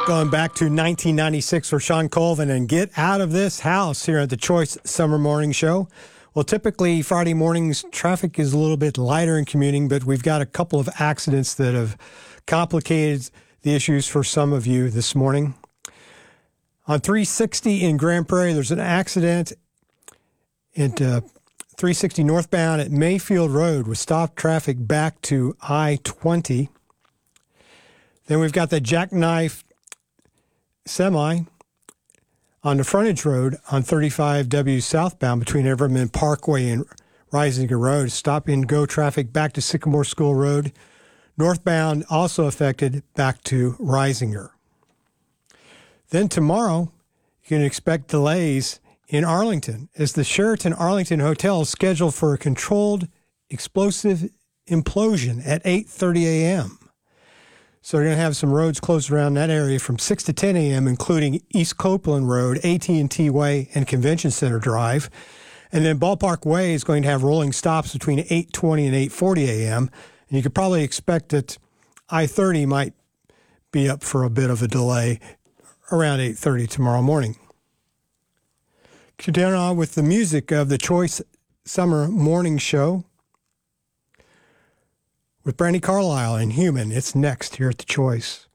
Going back to 1996 for Sean Colvin and Get Out of This House here at the Choice Summer Morning Show. Well, typically Friday mornings, traffic is a little bit lighter in commuting, but we've got a couple of accidents that have complicated the issues for some of you this morning. On 360 in Grand Prairie, there's an accident at 360 northbound at Mayfield Road with stopped traffic back to I-20. Then we've got the jackknife semi on the frontage road on 35W southbound between Everman Parkway and Risinger Road. Stop and go traffic back to Sycamore School Road. Northbound also affected back to Risinger. Then tomorrow, you can expect delays in Arlington as the Sheraton Arlington Hotel is scheduled for a controlled explosive implosion at 8:30 a.m. So we're going to have some roads closed around that area from 6 to 10 a.m., including East Copeland Road, AT&T Way, and Convention Center Drive. And then Ballpark Way is going to have rolling stops between 8:20 and 8:40 a.m. And you could probably expect that I-30 might be up for a bit of a delay around 8:30 tomorrow morning. Continue on with the music of the Choice Summer Morning Show with Brandi Carlile and Human. It's next here at The Choice.